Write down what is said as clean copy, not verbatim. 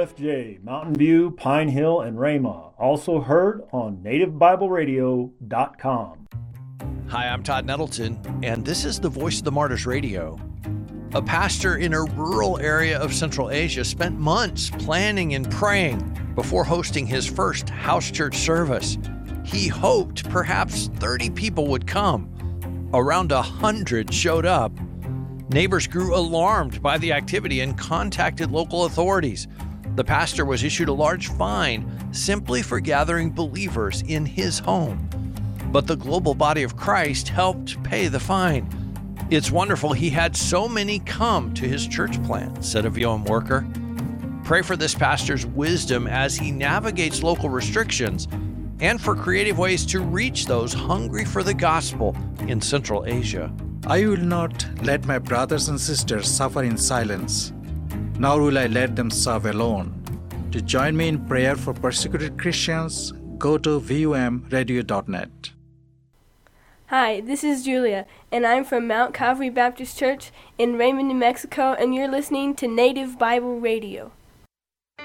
KLFJ, Mountain View, Pine Hill, and Ramah. Also heard on nativebibleradio.com. Hi, I'm Todd Nettleton, and this is the Voice of the Martyrs Radio. A pastor in a rural area of Central Asia spent months planning and praying before hosting his first house church service. He hoped perhaps 30 people would come. Around 100 showed up. Neighbors grew alarmed by the activity and contacted local authorities. The pastor was issued a large fine simply for gathering believers in his home. But the global body of Christ helped pay the fine. It's wonderful he had so many come to his church plant, said a VOM worker. Pray for this pastor's wisdom as he navigates local restrictions and for creative ways to reach those hungry for the gospel in Central Asia. I will not let my brothers and sisters suffer in silence, nor will I let them serve alone. To join me in prayer for persecuted Christians, go to vomradio.net. Hi, this is Julia, and I'm from Mount Calvary Baptist Church in Raymond, New Mexico, and you're listening to Native Bible Radio.